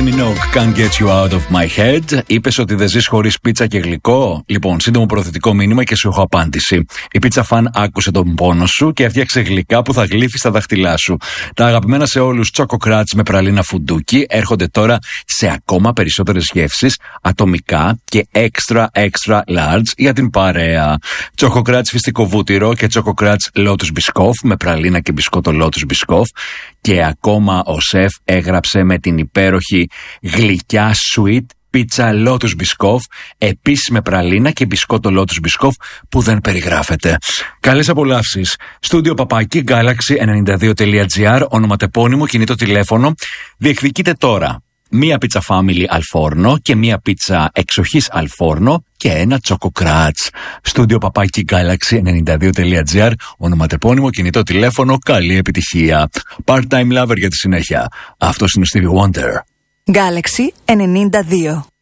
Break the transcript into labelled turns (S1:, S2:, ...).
S1: Minogue, Can't Get You Out of My Head. Είπες ότι δεν ζεις χωρίς πίτσα και γλυκό. Λοιπόν, σύντομο προθετικό μήνυμα και σου έχω απάντηση. Η πίτσα φαν άκουσε τον πόνο σου και έφτιαξε γλυκά που θα γλύφει στα δάχτυλά σου. Τα αγαπημένα σε όλους Choco Crunch με πραλίνα φουντούκι έρχονται τώρα σε ακόμα περισσότερες γεύσεις, ατομικά και extra large για την παρέα. Choco Crunch φυστικό βούτυρο και Choco Crunch Lotus Biscoff με πραλίνα και μπισκότο Lotus Biscoff. Και ακόμα ο σεφ έγραψε με την υπέροχη γλυκιά sweet πίτσα Lotus Biscoff, επίσης με πραλίνα και μπισκότο Lotus Biscoff που δεν περιγράφεται. Καλές απολαύσεις. Στούντιο παπάκι galaxy92.gr, ονοματεπώνυμο, κινητό τηλέφωνο. Διεκδικείτε τώρα μία πίτσα family αλφόρνο και μία πίτσα εξοχής αλφόρνο και ένα Choco Crunch. Στούντιο παπάκι galaxy92.gr, ονοματεπώνυμο, κινητό τηλέφωνο. Καλή επιτυχία. Part-time lover για τη συνέχεια. Αυτός είναι ο Stevie Wonder.
S2: Galaxy 92.